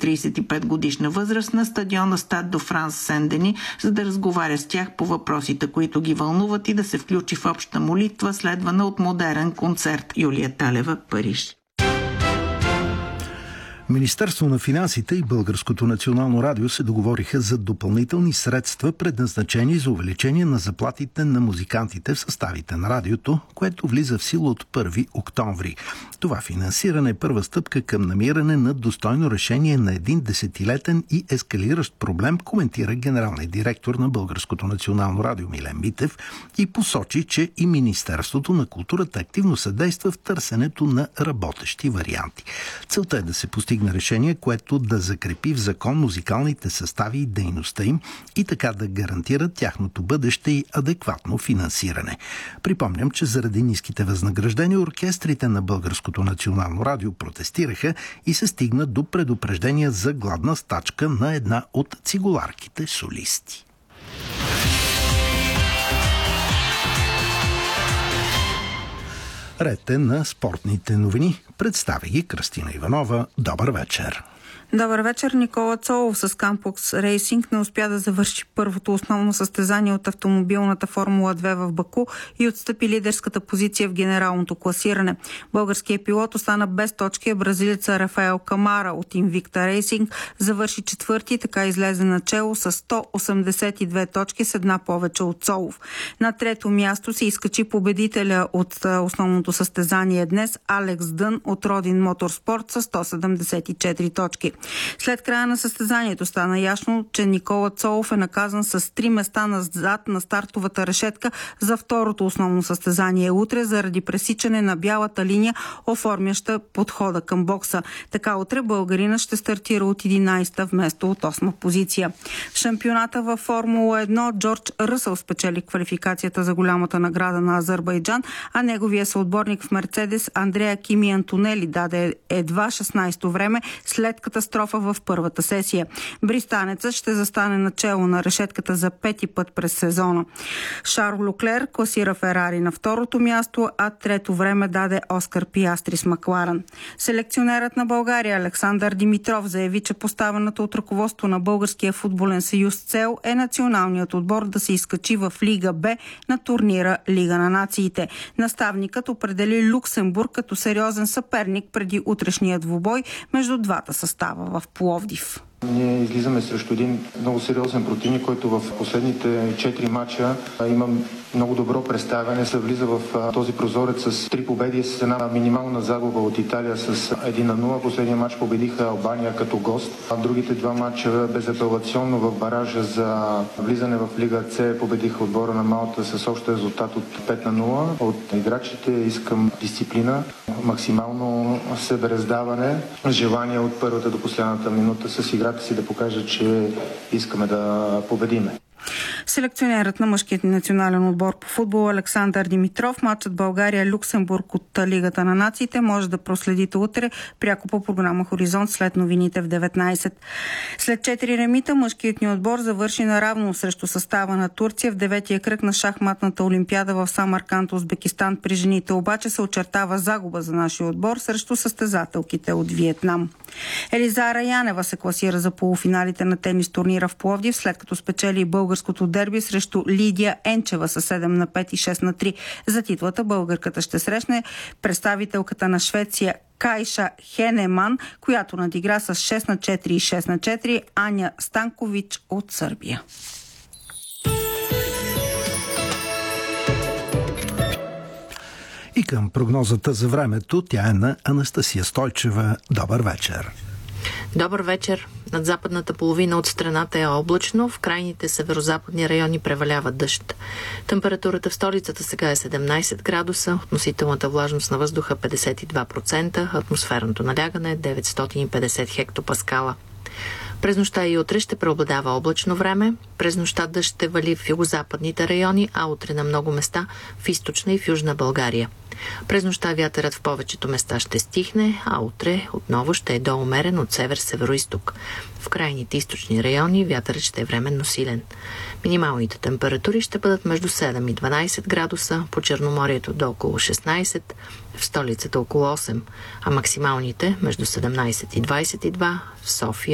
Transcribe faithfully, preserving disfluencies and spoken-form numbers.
тридесет и пет годишна възраст на стадиона Стад до Франс Сен-Дени, за да разговаря с тях по въпросите, които ги вълнуват, и да се включи в обща молитва, следвана от модерен концерт. Юлия Талева, Париж. Министерство на финансите и Българското национално радио се договориха за допълнителни средства, предназначени за увеличение на заплатите на музикантите в съставите на радиото, което влиза в сила от първи октомври. Това финансиране е първа стъпка към намиране на достойно решение на един десетилетен и ескалиращ проблем, коментира генералният директор на Българското национално радио Милен Митев и посочи, че и Министерството на културата активно съдейства в търсенето на работещи варианти. Целта е да се постигне на решение, което да закрепи в закон музикалните състави и дейността им и така да гарантира тяхното бъдеще и адекватно финансиране. Припомням, че заради ниските възнаграждения оркестрите на Българското национално радио протестираха и се стигна до предупреждения за гладна стачка на една от цигуларките солисти. Ред е на спортните новини. Представя ги Кръстина Иванова. Добър вечер! Добър вечер. Никола Цолов с Кампокс Рейсинг не успя да завърши първото основно състезание от автомобилната Формула две в Баку и отстъпи лидерската позиция в генералното класиране. Българският пилот остана без точки, а бразилеца Рафаел Камара от Invicta Racing завърши четвърти и така излезе начело с сто осемдесет и две точки, с една повече от Цолов. На трето място се изкачи победителя от основното състезание днес Алекс Дън от Родин Моторспорт с сто седемдесет и четири точки. След края на състезанието стана ясно, че Никола Цолов е наказан с три места назад на стартовата решетка за второто основно състезание утре заради пресичане на бялата линия, оформяща подхода към бокса. Така утре българина ще стартира от единайсета вместо от осма позиция. В шампионата във Формула едно Джордж Ръсъл спечели квалификацията за голямата награда на Азербайджан, а неговия съотборник в Мерцедес Андреа Кими Антонели даде едва шестнайсето време след катастрофа в първата сесия. Бристанецът ще застане начело на решетката за пети път през сезона. Шарл Люклер класира Ферари на второто място, а трето време даде Оскар Пиастри с Макларен. Селекционерът на България Александър Димитров заяви, че поставената от ръководство на Българския футболен съюз цел е националният отбор да се изкачи в Лига Б на турнира Лига на нациите. Наставникът определи Люксембург като сериозен съперник преди утрешния двубой между двата състава в Пловдив. Ние излизаме срещу един много сериозен противник, който в последните четири мача има много добро представяне. Се влиза в този прозорец с три победи, с една минимална загуба от Италия с едно на нула. Последния мач победиха Албания като гост. А другите два мача безапелационно в баража за влизане в Лига С победиха отбора на Малта с общ резултат от пет на нула. От играчите искам дисциплина, максимално себераздаване, желание от първата до последната минута с играта си да покажа, че искаме да победиме. Селекционерът на мъжкият национален отбор по футбол Александър Димитров. Матчът България-Люксембург от Лигата на нациите може да проследите утре пряко по програма Хоризонт след новините в деветнайсет. След четири ремита мъжкият ни отбор завърши наравно срещу състава на Турция в деветия кръг на шахматната олимпиада в Самарканд, Узбекистан. При жените обаче се очертава загуба за нашия отбор срещу състезателките от Виетнам. Елизара Янева се класира за полуфиналите на тенис турнира в Пловдив, след като спечели българското дерби срещу Лидия Енчева с седем на пет и шест на три. За титлата българката ще срещне представителката на Швеция Кайша Хенеман, която надигра с шест на четири и шест на четири Аня Станкович от Сърбия. И към прогнозата за времето, тя е на Анастасия Стойчева. Добър вечер! Добър вечер! Над западната половина от страната е облачно, в крайните северозападни райони превалява дъжд. Температурата в столицата сега е седемнайсет градуса, относителната влажност на въздуха петдесет и два процента, атмосферното налягане е деветстотин и петдесет хектопаскала. През нощта и утре ще преобладава облачно време. През нощта дъжд ще вали в югозападните райони, а утре на много места в източна и в южна България. През нощта вятърът в повечето места ще стихне, а утре отново ще е доумерен от север-североизток. В крайните източни райони вятърът ще е временно силен. Минималните температури ще бъдат между седем и дванайсет градуса, по Черноморието до около шестнайсет, в столицата около осем, а максималните между седемнайсет и двайсет и два в София.